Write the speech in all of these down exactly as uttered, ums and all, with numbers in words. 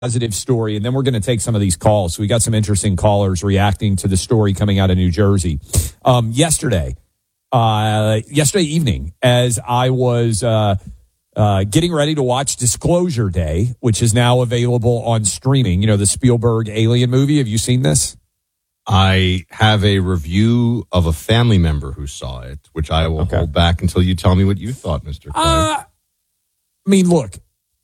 positive story, and then we're going to take some of these calls. So we got some interesting callers reacting to the story coming out of New Jersey. Um, yesterday, uh, yesterday evening, as I was uh, uh, getting ready to watch Disclosure Day, which is now available on streaming, you know, the Spielberg Alien movie. Have you seen this? I have a review of a family member who saw it, which I will Okay. hold back until you tell me what you thought, Mister Clay. Uh, I mean, look,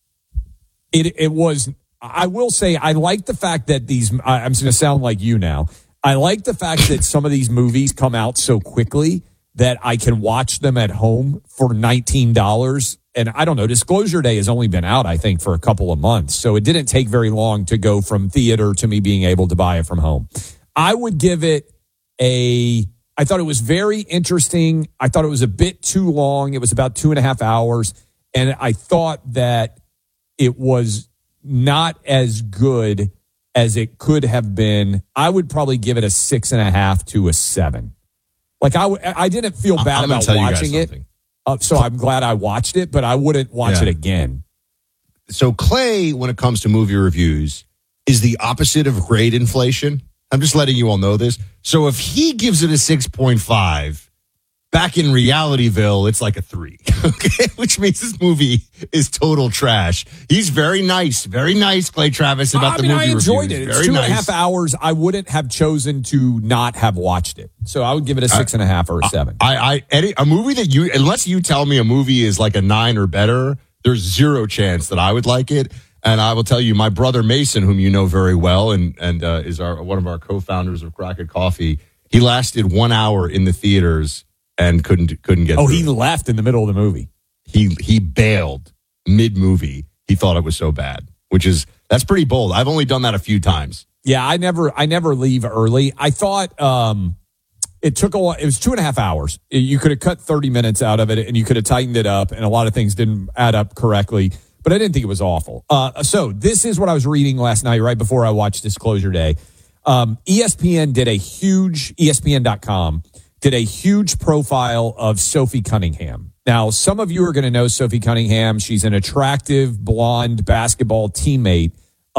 it it was. I will say I like the fact that these. I, I'm going to sound like you now. I like the fact that some of these movies come out so quickly that I can watch them at home for nineteen dollars. And I don't know. Disclosure Day has only been out, I think, for a couple of months, so it didn't take very long to go from theater to me being able to buy it from home. I would give it a. I thought it was very interesting. I thought it was a bit too long. It was about two and a half hours, and I thought that it was not as good as it could have been. I would probably give it a six and a half to a seven. Like I, w- I didn't feel bad I'm gonna about tell you guys watching it, something. uh, so I'm glad I watched it. But I wouldn't watch Yeah. it again. So Clay, when it comes to movie reviews, is the opposite of grade inflation. I'm just letting you all know this. So if he gives it a six point five, back in Realityville, it's like a three, okay? Which means this movie is total trash. He's very nice, very nice, Clay Travis, about I the mean, movie I enjoyed reviews. it. It's Very two and a nice. half hours. I wouldn't have chosen to not have watched it. So I would give it a six and a half or a seven. I, I, Eddie, a movie that you, unless you tell me a movie is like a nine or better, there's zero chance that I would like it. And I will tell you, my brother Mason, whom you know very well, and and uh, is our one of our co-founders of Crockett Coffee, he lasted one hour in the theaters and couldn't couldn't get. Oh, through he it. left in the middle of the movie. he he bailed mid movie. He thought it was so bad, which is that's pretty bold. I've only done that a few times. Yeah, I never, I never leave early. I thought um, it took a while. It was two and a half hours. You could have cut thirty minutes out of it, and you could have tightened it up, and a lot of things didn't add up correctly. But I didn't think it was awful. Uh, so this is what I was reading last night, right before I watched Disclosure Day. Um, E S P N did a huge, E S P N dot com did a huge profile of Sophie Cunningham. Now, some of you are going to know Sophie Cunningham. She's an attractive, blonde basketball teammate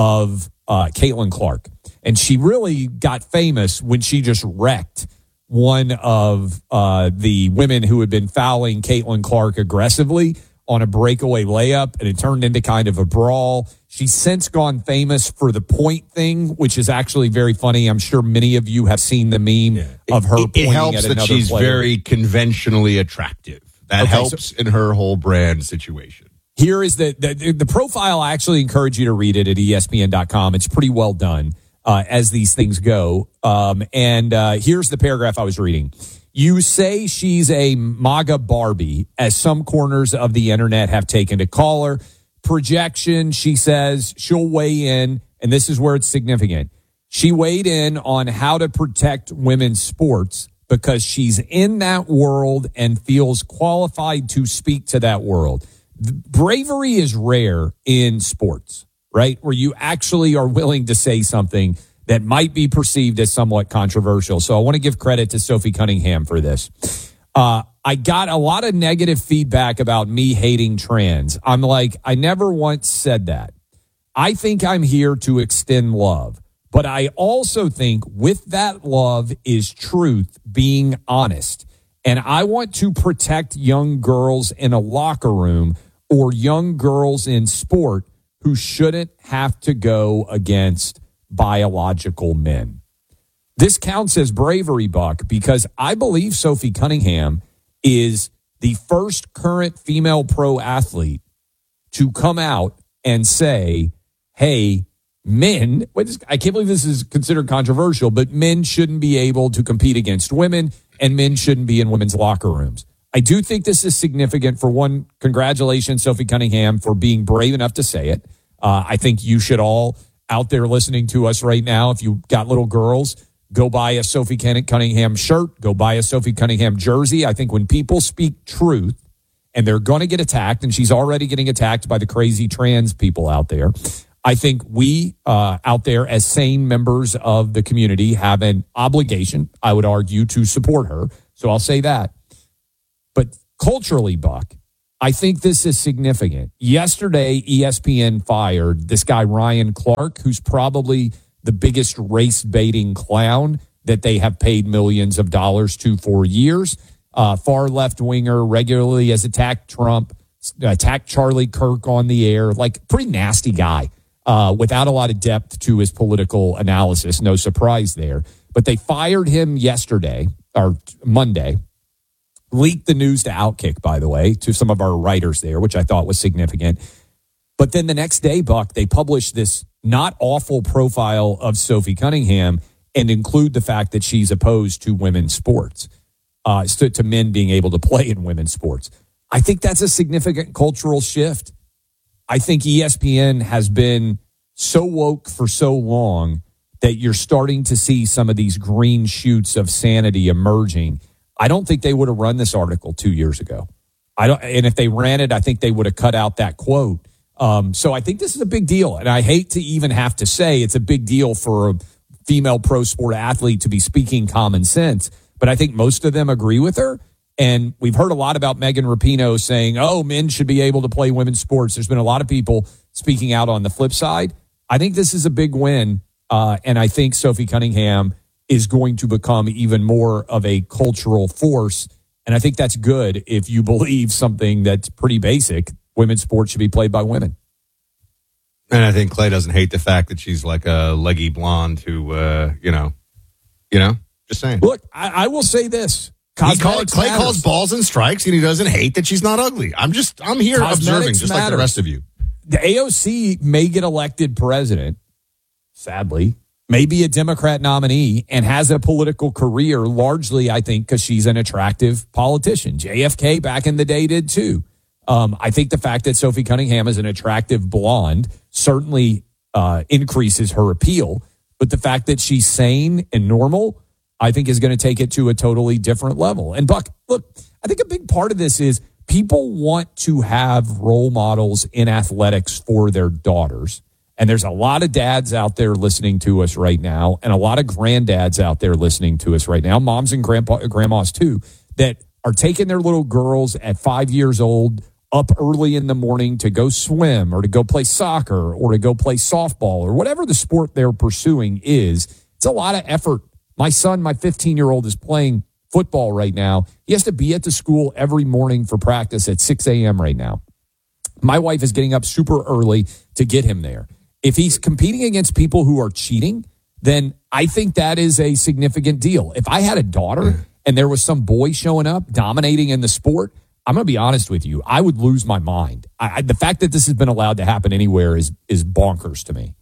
of uh, Caitlin Clark. And she really got famous when she just wrecked one of uh, the women who had been fouling Caitlin Clark aggressively on a breakaway layup, and it turned into kind of a brawl. She's since gone famous for the point thing, which is actually very funny. I'm sure many of you have seen the meme yeah. of her it, pointing it helps at that another she's player. very conventionally attractive. That Okay, helps so, in her whole brand situation. Here is the, the the profile. I actually encourage you to read it at E S P N dot com. It's pretty well done uh, as these things go. Um, and uh, here's the paragraph I was reading. You say she's a MAGA Barbie, as some corners of the internet have taken to call her. Projection, she says she'll weigh in, and this is where it's significant. She weighed in on how to protect women's sports because she's in that world and feels qualified to speak to that world. Bravery is rare in sports, right? Where you actually are willing to say something that might be perceived as somewhat controversial. So I want to give credit to Sophie Cunningham for this. Uh, I got a lot of negative feedback about me hating trans. I'm like, I never once said that. I think I'm here to extend love. But I also think with that love is truth, being honest. And I want to protect young girls in a locker room or young girls in sport who shouldn't have to go against biological men. This counts as bravery, Buck, because I believe Sophie Cunningham is the first current female pro athlete to come out and say, hey, men, I can't believe this is considered controversial, but men shouldn't be able to compete against women and men shouldn't be in women's locker rooms. I do think this is significant. For one, congratulations, Sophie Cunningham, for being brave enough to say it. Uh, I think you should all out there listening to us right now, if you got little girls, go buy a Sophie Cunningham shirt, go buy a Sophie Cunningham jersey. I think when people speak truth and they're going to get attacked, and she's already getting attacked by the crazy trans people out there, I think we uh, out there as sane members of the community have an obligation, I would argue, to support her. So I'll say that. But culturally, Buck, I think this is significant. Yesterday, E S P N fired this guy, Ryan Clark, who's probably the biggest race baiting clown that they have paid millions of dollars to for years. Uh, far left winger, regularly has attacked Trump, attacked Charlie Kirk on the air, like pretty nasty guy uh, without a lot of depth to his political analysis. No surprise there. But they fired him yesterday or Monday. Leaked the news to Outkick, by the way, to some of our writers there, which I thought was significant. But then the next day, Buck, they published this not awful profile of Sophie Cunningham and include the fact that she's opposed to women's sports, uh, to, to men being able to play in women's sports. I think that's a significant cultural shift. I think E S P N has been so woke for so long that you're starting to see some of these green shoots of sanity emerging. I don't think they would have run this article two years ago. I don't, and if they ran it, I think they would have cut out that quote. Um, so I think this is a big deal. And I hate to even have to say it's a big deal for a female pro sport athlete to be speaking common sense. But I think most of them agree with her. And we've heard a lot about Megan Rapinoe saying, oh, men should be able to play women's sports. There's been a lot of people speaking out on the flip side. I think this is a big win. Uh, and I think Sophie Cunningham is going to become even more of a cultural force. And I think that's good if you believe something that's pretty basic. Women's sports should be played by women. And I think Clay doesn't hate the fact that she's like a leggy blonde who, uh, you know, you know, just saying. Look, I, I will say this. He call, Clay matters. calls balls and strikes, and he doesn't hate that she's not ugly. I'm just, I'm here Cosmetics observing, just matter. like the rest of you. The A O C may get elected president, sadly, may be a Democrat nominee, and has a political career largely, I think, because she's an attractive politician. J F K back in the day did too. Um, I think the fact that Sophie Cunningham is an attractive blonde certainly uh, increases her appeal. But the fact that she's sane and normal, I think, is going to take it to a totally different level. And Buck, look, I think a big part of this is people want to have role models in athletics for their daughters. And there's a lot of dads out there listening to us right now, and a lot of granddads out there listening to us right now, moms and grandpa, grandmas too, that are taking their little girls at five years old up early in the morning to go swim or to go play soccer or to go play softball or whatever the sport they're pursuing is. It's a lot of effort. My son, my fifteen-year-old, is playing football right now. He has to be at the school every morning for practice at six a.m. right now. My wife is getting up super early to get him there. If he's competing against people who are cheating, then I think that is a significant deal. If I had a daughter and there was some boy showing up dominating in the sport, I'm going to be honest with you, I would lose my mind. I, I, the fact that this has been allowed to happen anywhere is is bonkers to me.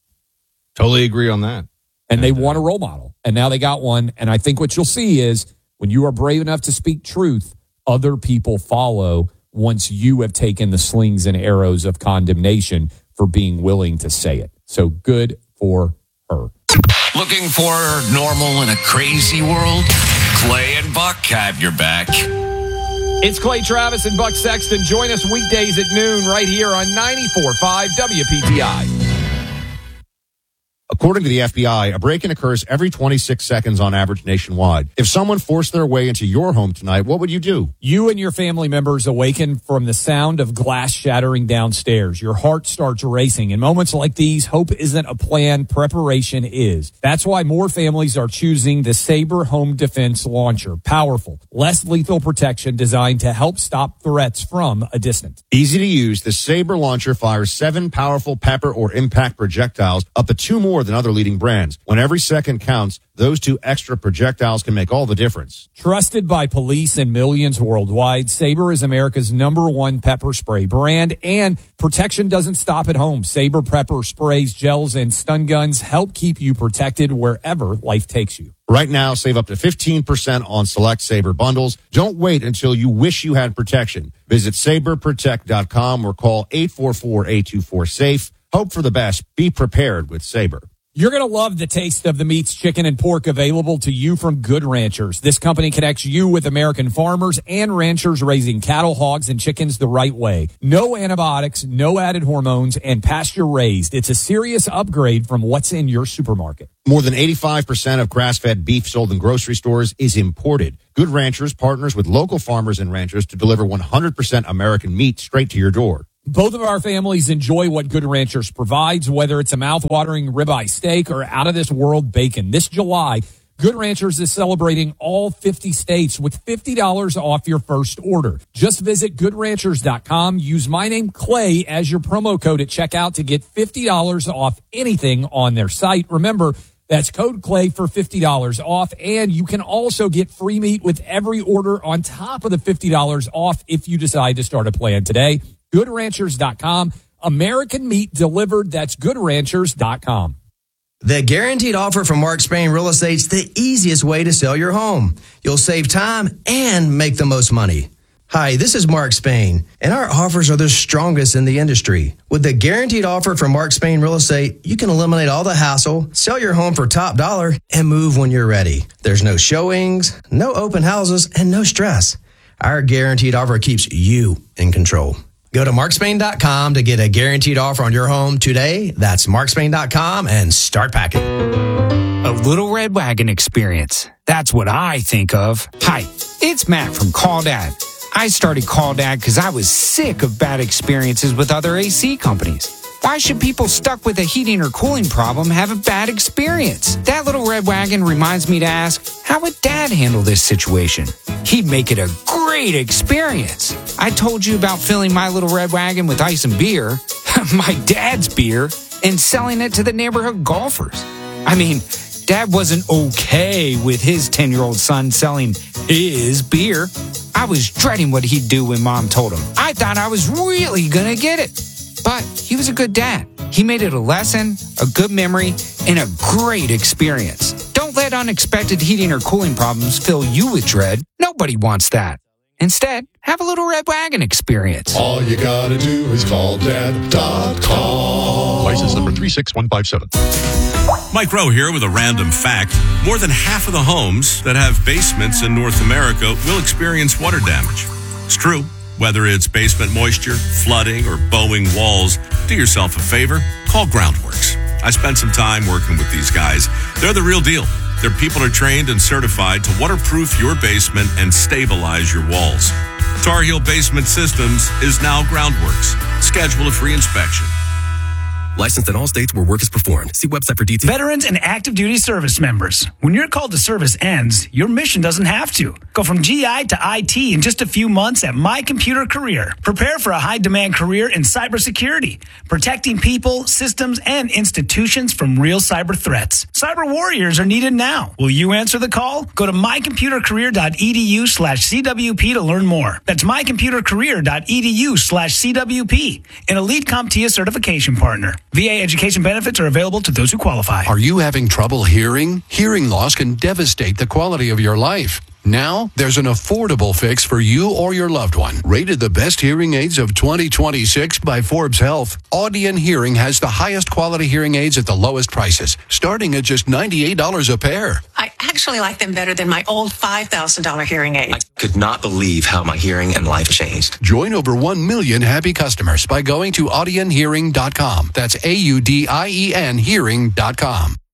Totally agree on that. And they want a role model. And now they got one. And I think what you'll see is when you are brave enough to speak truth, other people follow once you have taken the slings and arrows of condemnation for being willing to say it. So good for her. Looking for normal in a crazy world? Clay and Buck have your back. It's Clay Travis and Buck Sexton. Join us weekdays at noon right here on ninety-four point five W P T I. According to the F B I, a break-in occurs every twenty-six seconds on average nationwide. If someone forced their way into your home tonight, what would you do? You and your family members awaken from the sound of glass shattering downstairs. Your heart starts racing. In moments like these, hope isn't a plan, preparation is. That's why more families are choosing the Sabre Home Defense Launcher. Powerful, less lethal protection designed to help stop threats from a distance. Easy to use, the Sabre Launcher fires seven powerful pepper or impact projectiles, up to two more than other leading brands. When every second counts, those two extra projectiles can make all the difference. Trusted by police and millions worldwide, Sabre is America's number one pepper spray brand, and protection doesn't stop at home. Sabre pepper sprays, gels, and stun guns help keep you protected wherever life takes you. Right now, save up to fifteen percent on select Sabre bundles. Don't wait until you wish you had protection. Visit sabre protect dot com or call eight four four, eight two four, SAFE. Hope for the best. Be prepared with Sabre. You're going to love the taste of the meats, chicken, and pork available to you from Good Ranchers. This company connects you with American farmers and ranchers raising cattle, hogs, and chickens the right way. No antibiotics, no added hormones, and pasture raised. It's a serious upgrade from what's in your supermarket. More than eighty-five percent of grass-fed beef sold in grocery stores is imported. Good Ranchers partners with local farmers and ranchers to deliver one hundred percent American meat straight to your door. Both of our families enjoy what Good Ranchers provides, whether it's a mouth-watering ribeye steak or out-of-this-world bacon. This July, Good Ranchers is celebrating all fifty states with fifty dollars off your first order. Just visit good ranchers dot com. Use my name, Clay, as your promo code at checkout to get fifty dollars off anything on their site. Remember, that's code Clay for fifty dollars off, and you can also get free meat with every order on top of the fifty dollars off if you decide to start a plan today. good ranchers dot com. American meat delivered. That's good ranchers dot com. The Guaranteed Offer from Mark Spain Real Estate's the easiest way to sell your home. You'll save time and make the most money. Hi, this is Mark Spain, and our offers are the strongest in the industry. With the Guaranteed Offer from Mark Spain Real Estate, you can eliminate all the hassle, sell your home for top dollar, and move when you're ready. There's no showings, no open houses, and no stress. Our Guaranteed Offer keeps you in control. Go to mark spain dot com to get a guaranteed offer on your home today. That's mark spain dot com and start packing. A Little Red Wagon experience. That's what I think of. Hi, it's Matt from Call Dad. I started Call Dad because I was sick of bad experiences with other A C companies. Why should people stuck with a heating or cooling problem have a bad experience? That Little Red Wagon reminds me to ask, how would Dad handle this situation? He'd make it a great experience. I told you about filling my Little Red Wagon with ice and beer, my dad's beer, and selling it to the neighborhood golfers. I mean, Dad wasn't okay with his ten-year-old son selling his beer. I was dreading what he'd do when Mom told him. I thought I was really going to get it. But he was a good dad. He made it a lesson, a good memory, and a great experience. Don't let unexpected heating or cooling problems fill you with dread. Nobody wants that. Instead, have a Little Red Wagon experience. All you gotta do is call dad dot com. License number three six one five seven. Mike Rowe here with a random fact. More than half of the homes that have basements in North America will experience water damage. It's true. Whether it's basement moisture, flooding, or bowing walls, do yourself a favor, call Groundworks. I spent some time working with these guys. They're the real deal. Their people are trained and certified to waterproof your basement and stabilize your walls. Tar Heel Basement Systems is now Groundworks. Schedule a free inspection. Licensed in all states where work is performed. See website for details. Veterans and active duty service members. When your call to service ends, your mission doesn't have to. Go from G I to I T in just a few months at My Computer Career. Prepare for a high-demand career in cybersecurity, protecting people, systems, and institutions from real cyber threats. Cyber warriors are needed now. Will you answer the call? Go to my computer career dot e d u slash c w p to learn more. That's my computer career dot e d u slash c w p, an Elite CompTIA certification partner. V A education benefits are available to those who qualify. Are you having trouble hearing? Hearing loss can devastate the quality of your life. Now, there's an affordable fix for you or your loved one. Rated the best hearing aids of twenty twenty-six by Forbes Health, Audion Hearing has the highest quality hearing aids at the lowest prices, starting at just ninety-eight dollars a pair. I actually like them better than my old five thousand dollars hearing aid. I could not believe how my hearing and life changed. Join over one million happy customers by going to audion hearing dot com. That's A U D I E N hearing dot com.